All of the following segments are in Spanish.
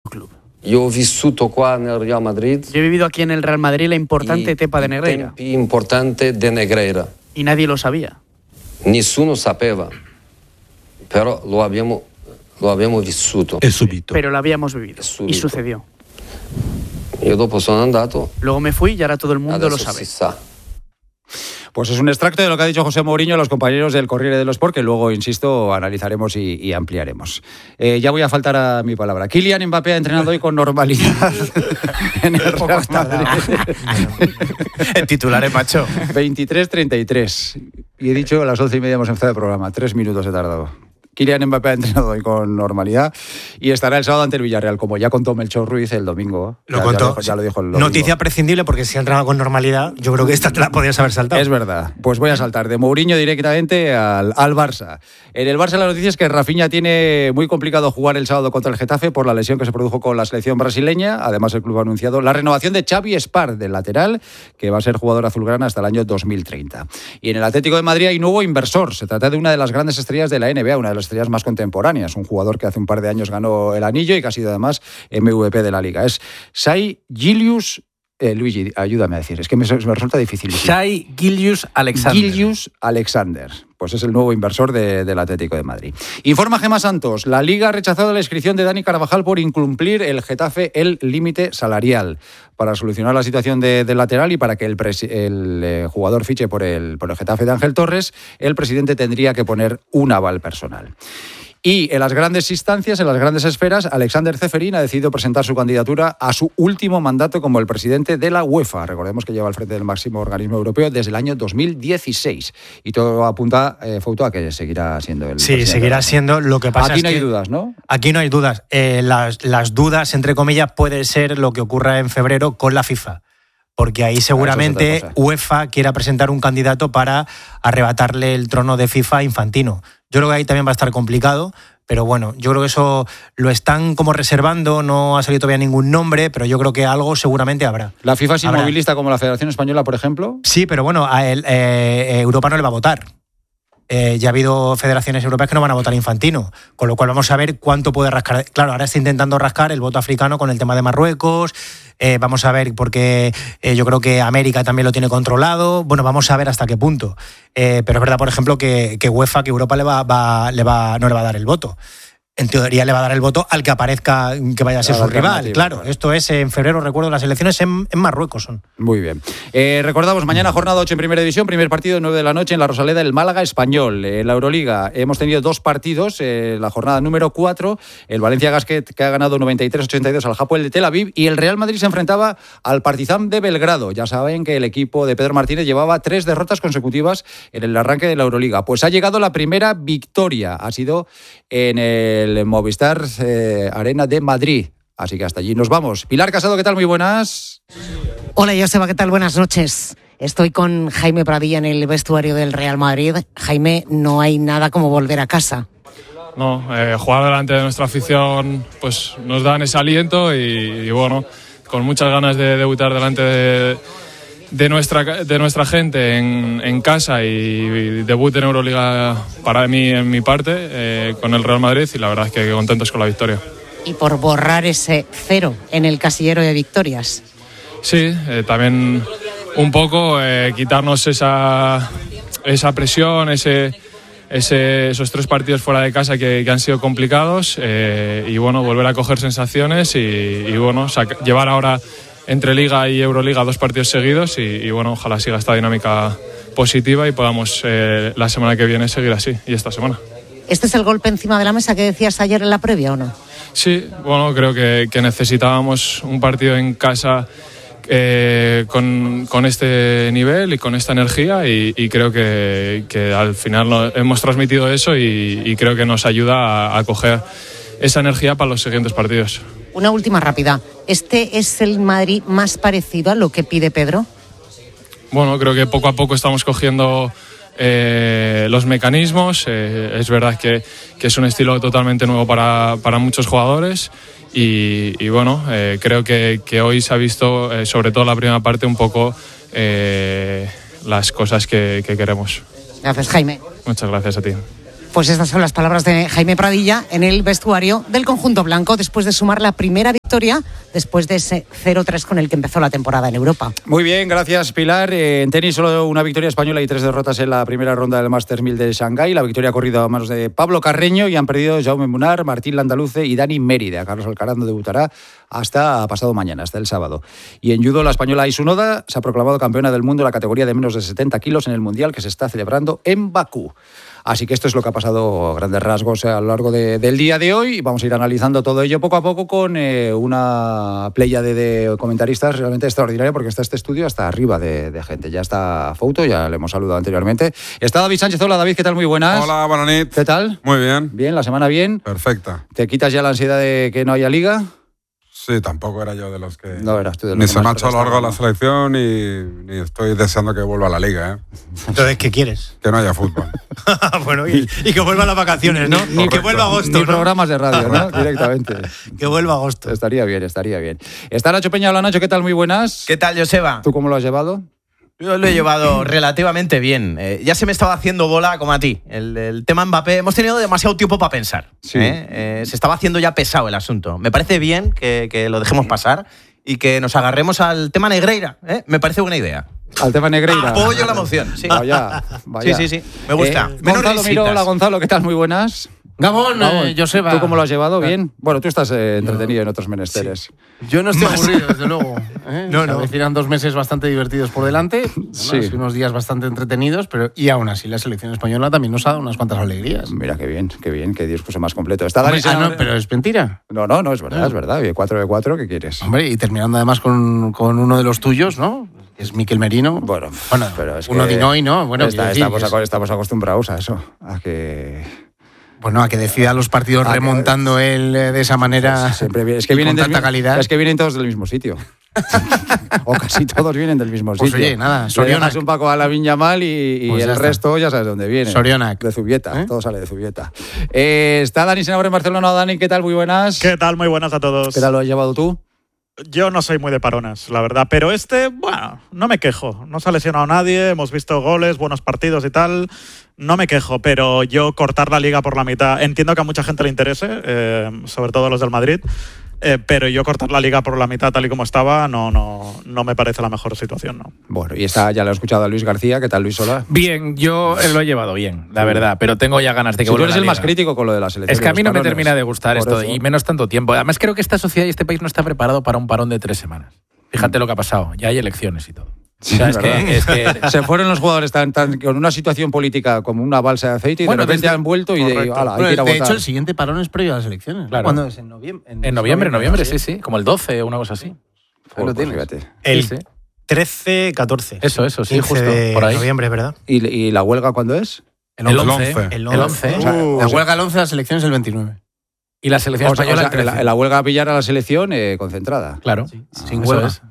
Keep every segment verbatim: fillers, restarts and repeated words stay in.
club. Io ho vissuto qua nel Real Madrid. Yo he vivido aquí en el Real Madrid la importante etapa de Negreira. Tempi importante de Negreira. Y nadie lo sabía. Nessuno sapeva, però lo abbiamo, lo abbiamo vissuto. È subito. Pero lo habíamos vivido. Subito. Y sucedió. Io dopo sono andato. Luego me fui y ahora todo el mundo Adesso lo sabe. si sa. Pues es un extracto de lo que ha dicho José Mourinho a los compañeros del Corriere dello Sport, que luego, insisto, analizaremos y, y ampliaremos. Eh, ya voy a faltar a mi palabra. Kylian Mbappé ha entrenado hoy con normalidad en el Real Madrid. El titular es macho. veintitrés treinta y tres. Y he dicho a las once y media hemos empezado el programa. Tres minutos he tardado. Kylian Mbappé ha entrenado hoy con normalidad y estará el sábado ante el Villarreal, como ya contó Melchor Ruiz el domingo. Lo ya, contó. Ya lo dijo, ya lo dijo el domingo. Noticia prescindible, porque si ha entrenado con normalidad, yo creo que esta te la podías haber saltado. Es verdad. Pues voy a saltar de Mourinho directamente al, al Barça. En el Barça la noticia es que Rafinha tiene muy complicado jugar el sábado contra el Getafe por la lesión que se produjo con la selección brasileña. Además, el club ha anunciado la renovación de Xavi Espar, del lateral, que va a ser jugador azulgrana hasta el año dos mil treinta. Y en el Atlético de Madrid hay un nuevo inversor. Se trata de una de las grandes estrellas de la N B A, una de las estrellas más contemporáneas. Un jugador que hace un par de años ganó el anillo y que ha sido además M V P de la Liga. Es Shai Gilius... Eh, Luigi, ayúdame a decir, es que me, me resulta difícil. Shai Gilgeous-Alexander. Gilgeous-Alexander. Pues es el nuevo inversor de, del Atlético de Madrid. Informa Gemma Santos. La Liga ha rechazado la inscripción de Dani Carvajal por incumplir el Getafe el límite salarial. Para solucionar la situación de, del lateral y para que el, pres, el eh, jugador fiche por el, por el Getafe de Ángel Torres, el presidente tendría que poner un aval personal. Y en las grandes instancias, en las grandes esferas, Alexander Ceferín ha decidido presentar su candidatura a su último mandato como el presidente de la UEFA. Recordemos que lleva al frente del máximo organismo europeo desde el año dos mil dieciséis. Y todo apunta, eh, Fouto, a que seguirá siendo el Sí, presidente. seguirá siendo. Lo que pasa Aquí es no hay que dudas, ¿no? Aquí no hay dudas. Eh, las, las dudas, entre comillas, puede ser lo que ocurra en febrero con la FIFA. Porque ahí seguramente Eso es otra cosa. UEFA quiera presentar un candidato para arrebatarle el trono de FIFA a Infantino. Yo creo que ahí también va a estar complicado, pero bueno, yo creo que eso lo están como reservando, no ha salido todavía ningún nombre, pero yo creo que algo seguramente habrá. ¿La FIFA es Habrá. inmovilista como la Federación Española, por ejemplo? Sí, pero bueno, a él, eh, Europa no le va a votar. Eh, ya ha habido federaciones europeas que no van a votar a Infantino, con lo cual vamos a ver cuánto puede rascar. Claro, ahora está intentando rascar el voto africano con el tema de Marruecos, eh, vamos a ver porque eh, yo creo que América también lo tiene controlado, bueno, vamos a ver hasta qué punto. Eh, pero es verdad, por ejemplo, que, que UEFA, que Europa le va, va, le va, no le va a dar el voto. En teoría le va a dar el voto al que aparezca que vaya a ser Claro, su rival. alternativo, Claro, claro. esto es en febrero, recuerdo, las elecciones en, en Marruecos son. Muy bien. Eh, recordamos, mañana jornada ocho en Primera División, primer partido nueve de la noche en la Rosaleda, el Málaga Español. En la Euroliga hemos tenido dos partidos, eh, la jornada número cuatro, el Valencia Basket, que ha ganado noventa y tres ochenta y dos al Hapoel de Tel Aviv, y el Real Madrid se enfrentaba al Partizan de Belgrado. Ya saben que el equipo de Pedro Martínez llevaba tres derrotas consecutivas en el arranque de la Euroliga. Pues ha llegado la primera victoria, ha sido en el Movistar eh, Arena de Madrid. Así que hasta allí nos vamos. Pilar Casado, ¿qué tal? Muy buenas. Hola, Joseba, ¿qué tal? Buenas noches. Estoy con Jaime Pradilla en el vestuario del Real Madrid. Jaime, no hay nada como volver a casa. No, eh, jugar delante de nuestra afición pues nos dan ese aliento y, y bueno, con muchas ganas de debutar delante de, de, nuestra, de nuestra gente en, en casa y, y debut en Euroliga para mí en mi parte eh, con el Real Madrid y la verdad es que contentos con la victoria. Y por borrar ese cero en el casillero de victorias. Sí, eh, también un poco eh, quitarnos esa, esa presión, ese, ese, esos tres partidos fuera de casa que, que han sido complicados eh, y bueno, volver a coger sensaciones y, y bueno, saca, llevar ahora entre Liga y Euroliga dos partidos seguidos y, y bueno, ojalá siga esta dinámica positiva y podamos eh, la semana que viene seguir así y esta semana. ¿Este es el golpe encima de la mesa que decías ayer en la previa o no? Sí, bueno, creo que, que necesitábamos un partido en casa eh, con, con este nivel y con esta energía y, y creo que, que al final no, hemos transmitido eso y, y creo que nos ayuda a, a coger esa energía para los siguientes partidos. Una última rápida. ¿Este es el Madrid más parecido a lo que pide Pedro? Bueno, creo que poco a poco estamos cogiendo eh, los mecanismos. Eh, es verdad que, que es un estilo totalmente nuevo para, para muchos jugadores y, y bueno, eh, creo que, que hoy se ha visto, eh, sobre todo la primera parte, un poco eh, las cosas que, que queremos. Gracias, Jaime. Muchas gracias a ti. Pues estas son las palabras de Jaime Pradilla en el vestuario del conjunto blanco después de sumar la primera victoria. victoria después de ese cero tres con el que empezó la temporada en Europa. Muy bien, gracias Pilar. Eh, en tenis solo una victoria española y tres derrotas en la primera ronda del Masters mil de Shanghái. La victoria ha corrido a manos de Pablo Carreño y han perdido Jaume Munar, Martín Landaluce y Dani Mérida. Carlos Alcaraz no debutará hasta pasado mañana, hasta el sábado. Y en judo la española Isu Noda se ha proclamado campeona del mundo en la categoría de menos de setenta kilos en el Mundial que se está celebrando en Bakú. Así que esto es lo que ha pasado a grandes rasgos a lo largo de, del día de hoy. Vamos a ir analizando todo ello poco a poco con eh, una playa de, de comentaristas realmente extraordinaria, porque está este estudio hasta arriba de, de gente. Ya está Fouto, ya le hemos saludado anteriormente. Está David Sánchez. Hola David, ¿qué tal? Muy buenas. Hola, buenas noches. ¿Qué tal? Muy bien. Bien, la semana bien. Perfecta. ¿Te quitas ya la ansiedad de que no haya liga? Sí, tampoco era yo de los que... No eras tú de los Ni que se me ha más hecho largo la protestaban, selección y, ni estoy deseando que vuelva a la liga, ¿eh? Entonces, ¿qué quieres? Que no haya fútbol. Bueno, y, y que vuelvan las vacaciones, ¿no? Ni, Y que vuelva agosto, Ni ¿no? programas de radio, ¿no? Directamente. Que vuelva agosto. Estaría bien, estaría bien. Está Nacho Peña. Hola Nacho, ¿qué tal? Muy buenas. ¿Qué tal, Joseba? ¿Tú cómo lo has llevado? Yo lo he llevado relativamente bien. Eh, ya se me estaba haciendo bola como a ti. El, el tema Mbappé, hemos tenido demasiado tiempo para pensar. Sí. ¿eh? Eh, se estaba haciendo ya pesado el asunto. Me parece bien que, que lo dejemos pasar y que nos agarremos al tema Negreira. ¿eh? Me parece buena idea. Al tema Negreira. Apoyo la moción. Sí. Vaya, vaya. Sí, sí, sí. Me gusta. Eh, Menos Gonzalo Miró, risitas. hola Gonzalo, ¿qué tal? Muy buenas. Gabón, Vamos, eh, Joseba. ¿Tú cómo lo has llevado? Bien. Bueno, tú estás eh, entretenido en otros menesteres. Yo no estoy aburrido, desde luego. ¿eh? No, Se no. avecinan dos meses bastante divertidos por delante, Sí. sí. unos días bastante entretenidos, pero y aún así la selección española también nos ha dado unas cuantas alegrías. Mira, qué bien, qué bien, qué discurso más completo. Está Hombre, Dani ah, Senabra- no, pero es mentira. No, no, no, es verdad, es verdad. Oye, cuatro de cuatro, ¿qué quieres? Hombre, y terminando además con, con uno de los tuyos, ¿no? Que es Miquel Merino. Bueno, bueno pero es uno que de hoy, ¿no? Bueno, está- quiero decir estamos, que es- aco- estamos acostumbrados a eso, a que... Bueno, a que decida los partidos Ah, remontando él eh, de esa manera. Siempre viene- es que y vienen con del tanta mi- calidad. Es que vienen todos del mismo sitio. O casi todos vienen del mismo Pues sitio. oye, nada, Le Sorionak. dejas un Paco a la Viña Mal y, y Pues ya el está. resto ya sabes dónde viene. Sorionak. De Zubieta, ¿Eh? todo sale de Zubieta. Eh, está Dani Senabra en Barcelona. Dani, ¿qué tal? Muy buenas. ¿Qué tal? Muy buenas a todos. ¿Qué tal lo has llevado tú? Yo no soy muy de parones, la verdad, pero este, bueno, no me quejo. No se ha lesionado nadie, hemos visto goles, buenos partidos y tal. No me quejo, pero yo cortar la liga por la mitad, entiendo que a mucha gente le interese, eh, sobre todo a los del Madrid, eh, pero yo cortar la liga por la mitad tal y como estaba no, no, no me parece la mejor situación, ¿no? Bueno, y está, ya lo he escuchado a Luis García. ¿Qué tal, Luis? Hola. Bien, yo lo he llevado bien, la Sí. verdad, pero tengo ya ganas de que Si tú vuelva eres la el más liga. crítico con lo de la selección. Es que a mí de no los me parones. termina de gustar Por esto, eso. y menos tanto tiempo. Además creo que esta sociedad y este país no está preparado para un parón de tres semanas. Fíjate lo que ha pasado, ya hay elecciones y todo. Sí, O sea, es ¿verdad? que, es que Se fueron los jugadores tan, tan, con una situación política como una balsa de aceite y Bueno, de repente desde- han vuelto y de, Correcto. ala, hay Bueno, que ir a de votar. hecho, el siguiente parón es previo a las elecciones. ¿no? Claro. ¿Cuándo es? ¿En noviembre? en noviembre, noviembre, sí, sí, como el doce o una cosa así. Ahí Joder, lo pues tienes. fíjate. El Sí, sí. trece, catorce. Eso, eso, sí, quince justo, de por ahí. noviembre, ¿verdad? ¿Y, y la huelga cuándo es? El once. once. El El once. O sea, La huelga el once, las elecciones el veintinueve. Y la selección O sea, o española sea, el la, trece. la huelga a pillar a la selección eh, concentrada. Claro, Sin eso huelga. es.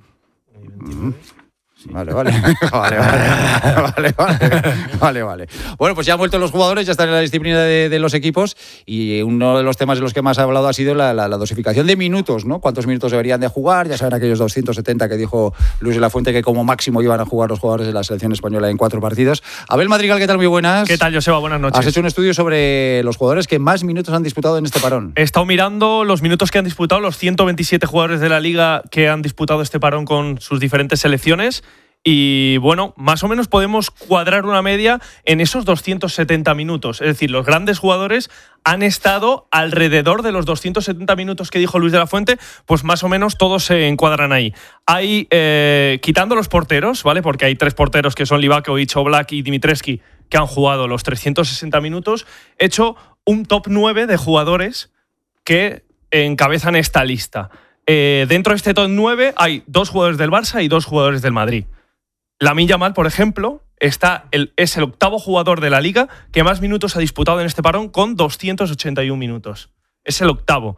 Vale, vale. vale, vale. Vale, vale. Vale, vale. Bueno, pues ya han vuelto los jugadores, ya están en la disciplina de, de los equipos y uno de los temas de los que más ha hablado ha sido la, la, la dosificación de minutos, ¿no? ¿Cuántos minutos deberían de jugar? Ya saben aquellos doscientos setenta que dijo Luis de la Fuente que como máximo iban a jugar los jugadores de la selección española en cuatro partidos. Abel Madrigal, ¿qué tal? Muy buenas. ¿Qué tal, Joseba? Buenas noches. Has hecho un estudio sobre los jugadores que más minutos han disputado en este parón. He estado mirando los minutos que han disputado los ciento veintisiete jugadores de la liga que han disputado este parón con sus diferentes selecciones. Y bueno, más o menos podemos cuadrar una media en esos doscientos setenta minutos. Es decir, los grandes jugadores han estado alrededor de los doscientos setenta minutos que dijo Luis de la Fuente, pues más o menos todos se encuadran ahí. Hay, eh, quitando los porteros, ¿vale? Porque hay tres porteros que son Livakovic, Oblak y Dimitrescu que han jugado los trescientos sesenta minutos. He hecho un top nueve de jugadores que encabezan esta lista. Eh, dentro de este top nueve hay dos jugadores del Barça y dos jugadores del Madrid. Lamine Yamal, por ejemplo, está el, es el octavo jugador de la Liga que más minutos ha disputado en este parón con doscientos ochenta y uno minutos. Es el octavo.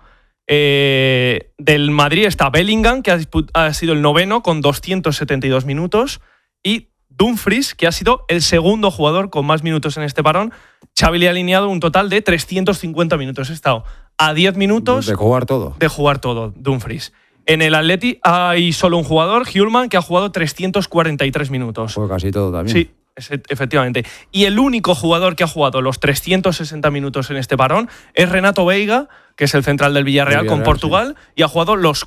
Eh, del Madrid está Bellingham, que ha, ha sido el noveno con doscientos setenta y dos minutos. Y Dumfries, que ha sido el segundo jugador con más minutos en este parón. Xavi le ha alineado un total de trescientos cincuenta minutos. Ha estado a diez minutos de jugar todo. De jugar todo, Dumfries. En el Atleti hay solo un jugador, Hjulman, que ha jugado trescientos cuarenta y tres minutos. Pues casi todo también. Sí, efectivamente. Y el único jugador que ha jugado los trescientos sesenta minutos en este parón es Renato Veiga, que es el central del Villarreal, Villarreal, con Portugal, sí. Y ha jugado los